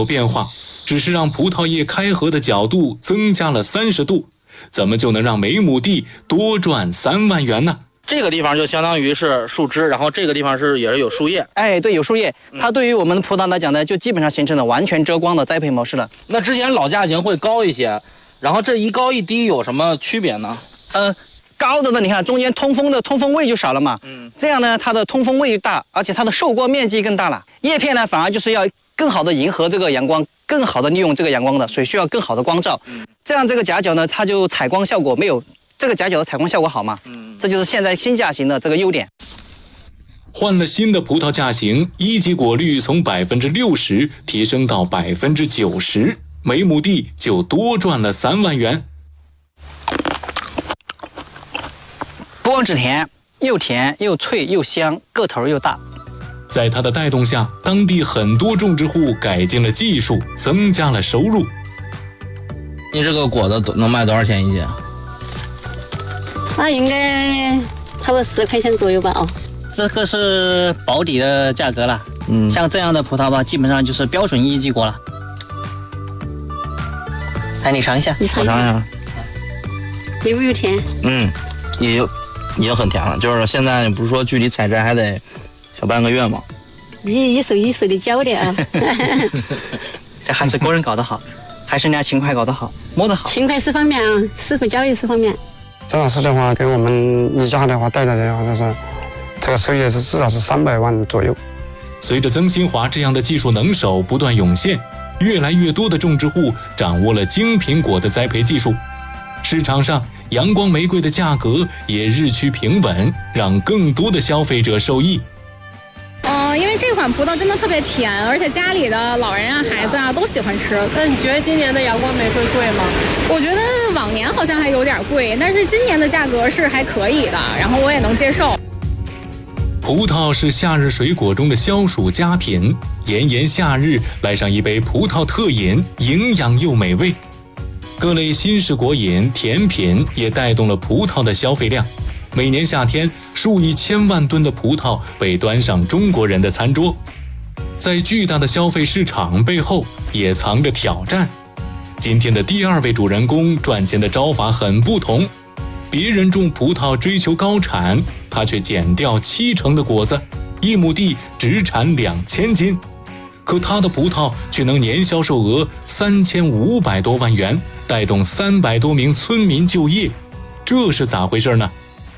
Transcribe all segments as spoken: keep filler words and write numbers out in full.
变化，只是让葡萄叶开合的角度增加了三十度，怎么就能让每亩地多赚三万元呢？ 这个地方就相当于是树枝，然后这个地方是也是有树叶。 哎，对，有树叶，它对于我们的葡萄来讲呢，就基本上形成了完全遮光的栽培模式了。 那之前老架型会高一些，然后这一高一低有什么区别呢？ 呃，高的呢，你看中间通风的通风位就少了嘛，嗯，这样呢，它的通风位大，而且它的受光面积更大了。叶片呢，反而就是要更好的迎合这个阳光，更好的利用这个阳光的，所以需要更好的光照。嗯，这样这个夹角呢，它就采光效果没有这个夹角的采光效果好嘛。嗯，这就是现在新架型的这个优点。 换了新的葡萄架型，一级果率从百分之六十提升到百分之九十，每亩地就多赚了三万元。 不光只甜，又甜又脆又香，个头又大。 在它的带动下，当地很多种植户改进了技术，增加了收入。 你这个果子能卖多少钱一斤？ 那应该差不多十块钱左右吧。哦， 这个是保底的价格了。嗯，像这样的葡萄吧，基本上就是标准一级果了。哎，你尝一下， 你尝一下， 我尝一下。 有没有甜？ 嗯，也有，已经很甜了。就是现在不是说距离采摘还得小半个月吗？ 一一手一手的教的啊。 这还是工人搞得好，还是人家勤快搞得好，摸得好。 勤快是方面啊，师傅教育是方面。 这样子的话，给我们一家的话带来的话，就是这个收益是至少是三百万左右。 随着曾新华这样的技术能手不断涌现，越来越多的种植户掌握了精品果的栽培技术，市场上阳光玫瑰的价格也日趋平稳，让更多的消费者受益。 嗯，因为这款葡萄真的特别甜，而且家里的老人啊、孩子啊都喜欢吃。 那你觉得今年的阳光玫瑰贵吗？ 我觉得往年好像还有点贵，但是今年的价格是还可以的，然后我也能接受。 葡萄是夏日水果中的消暑佳品，炎炎夏日来上一杯葡萄特饮，营养又美味。各类新式果饮、甜品也带动了葡萄的消费量。每年夏天，数以千万吨的葡萄被端上中国人的餐桌。在巨大的消费市场背后，也藏着挑战。今天的第二位主人公赚钱的招法很不同，别人种葡萄追求高产，他却减掉七成的果子，一亩地只产两千斤。可他的葡萄却能年销售额三千五百多万元，带动三百多名村民就业，这是咋回事呢？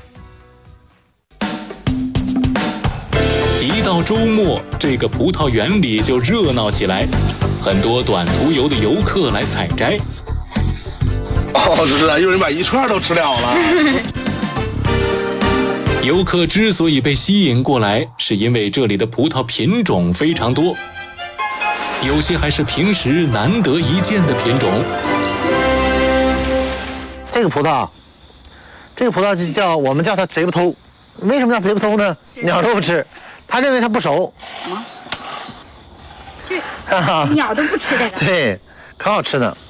一到周末，这个葡萄园里就热闹起来，很多短途游的游客来采摘。 哦，是啊，有人把一串都吃了了。 游客之所以被吸引过来，是因为这里的葡萄品种非常多，有些还是平时难得一见的品种。 这个葡萄，这个葡萄就叫我们叫它贼不偷。为什么叫贼不偷呢？鸟都不吃，他认为它不熟。 啊？这鸟都不吃这个。 对，可好吃呢。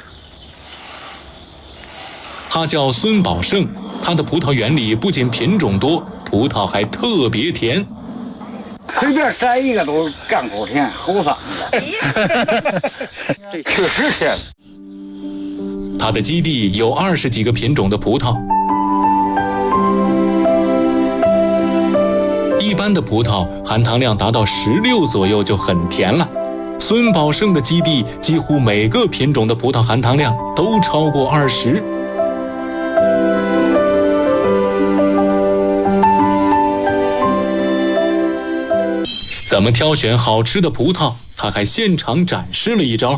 他叫孙宝胜，他的葡萄园里不仅品种多，葡萄还特别甜。 随便摘一个都干口甜，齁嗓子。这确实甜。 他的基地有二十几个品种的葡萄。一般的葡萄含糖量达到十六左右就很甜了，孙宝胜的基地几乎每个品种的葡萄含糖量都超过二十。怎么挑选好吃的葡萄，他还现场展示了一招。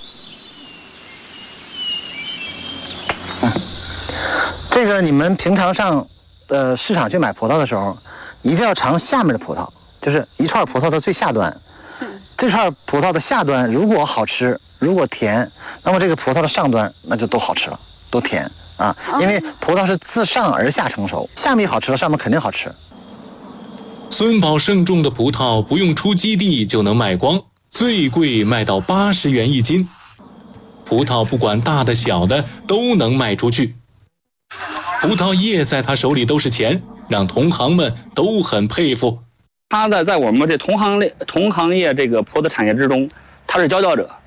这个你们平常上呃市场去买葡萄的时候，一定要尝下面的葡萄，就是一串葡萄的最下端。这串葡萄的下端如果好吃，如果甜，那么这个葡萄的上端那就都好吃了，都甜啊，因为葡萄是自上而下成熟，下面好吃了，上面肯定好吃。 孙宝胜种的葡萄不用出基地就能卖光，最贵卖到八十元一斤。葡萄不管大的小的都能卖出去。葡萄叶在他手里都是钱，让同行们都很佩服。 他的在我们这同行类同行业这个葡萄产业之中，他是佼佼者。